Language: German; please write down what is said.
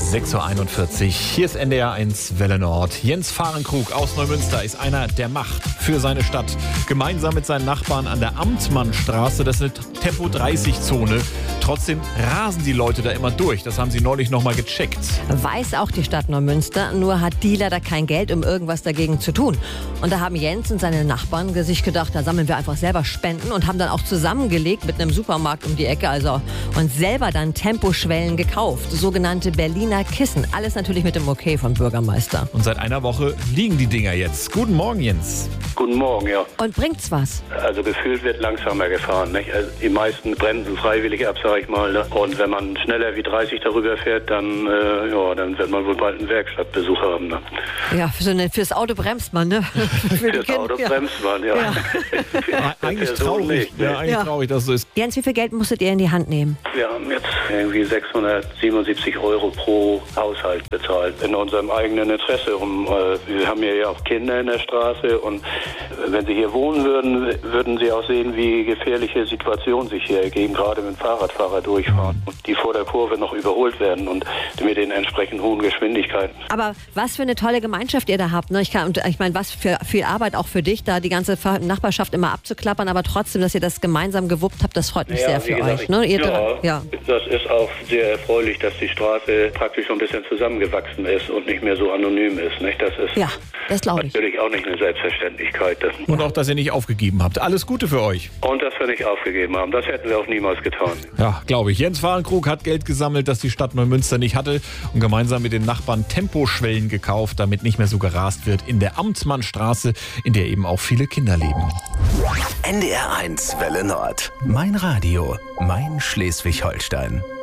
6:41 Uhr. Hier ist NDR 1 Welle Nord. Jens Fahrenkrug aus Neumünster ist einer, der macht für seine Stadt. Gemeinsam mit seinen Nachbarn an der Amtmannstraße, das ist eine Tempo-30-Zone. Trotzdem rasen die Leute da immer durch. Das haben sie neulich nochmal gecheckt. Weiß auch die Stadt Neumünster, nur hat die leider kein Geld, um irgendwas dagegen zu tun. Und da haben Jens und seine Nachbarn sich gedacht, da sammeln wir einfach selber Spenden und haben dann auch zusammengelegt mit einem Supermarkt um die Ecke, also und selber dann Temposchwellen gekauft, sogenannte Berliner Kissen. Alles natürlich mit dem Okay vom Bürgermeister. Und seit einer Woche liegen die Dinger jetzt. Guten Morgen, Jens. Guten Morgen, ja. Und bringt's was? Also gefühlt wird langsamer gefahren, nicht? Also die meisten bremsen freiwillig ab, sag ich mal. Ne? Und wenn man schneller wie 30 darüber fährt, dann wird man wohl bald einen Werkstattbesuch haben. Ne? Ja, fürs Auto bremst man, ne? Fürs Auto bremst man, ja. Eigentlich traurig. Eigentlich traurig, dass es so ist. Jens, wie viel Geld musstet ihr in die Hand nehmen? Wir haben jetzt irgendwie 677 € pro Haushalt bezahlt. In unserem eigenen Interesse. Wir haben ja auch Kinder in der Straße und wenn sie hier wohnen würden, würden sie auch sehen, wie gefährliche Situationen sich hier ergeben, gerade wenn Fahrradfahrer durchfahren und die vor der Kurve noch überholt werden und mit den entsprechend hohen Geschwindigkeiten. Aber was für eine tolle Gemeinschaft ihr da habt. Ne? Ich meine, was für viel Arbeit auch für dich, da die ganze Nachbarschaft immer abzuklappern, aber trotzdem, dass ihr das gemeinsam gewuppt habt, das freut mich sehr für gesagt, euch. Ne? Das ist auch sehr erfreulich, dass die Straße praktisch schon ein bisschen zusammengewachsen ist und nicht mehr so anonym ist. Nicht? Das ist das glaube ich. Natürlich auch nicht eine Selbstverständlichkeit. Und auch, dass ihr nicht aufgegeben habt. Alles Gute für euch. Und dass wir nicht aufgegeben haben. Das hätten wir auch niemals getan. Ja, glaube ich. Jens Fahrenkrug hat Geld gesammelt, das die Stadt Neumünster nicht hatte und gemeinsam mit den Nachbarn Temposchwellen gekauft, damit nicht mehr so gerast wird in der Amtmannstraße, in der eben auch viele Kinder leben. NDR 1 Welle Nord. Mein Radio, mein Schleswig-Holstein.